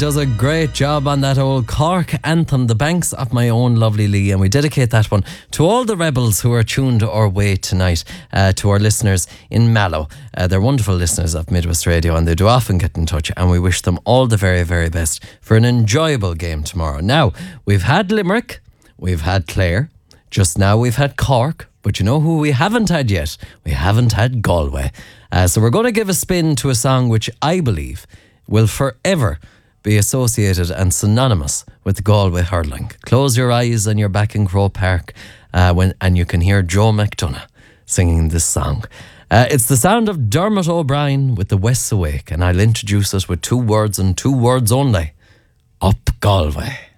does a great job on that old Cork anthem, The Banks of My Own Lovely Lee, and we dedicate that one to all the rebels who are tuned our way tonight, to our listeners in Mallow. They're wonderful listeners of Midwest Radio, and they do often get in touch, and we wish them all the very, very best for an enjoyable game tomorrow. Now, we've had Limerick, we've had Clare, just now we've had Cork, but you know who we haven't had yet? We haven't had Galway. So we're going to give a spin to a song which I believe will forever be associated and synonymous with Galway hurling. Close your eyes and you're back in Croke Park and you can hear Joe McDonough singing this song. It's the sound of Dermot O'Brien with The West's Awake, and I'll introduce us with 2 words and 2 words only. Up Galway.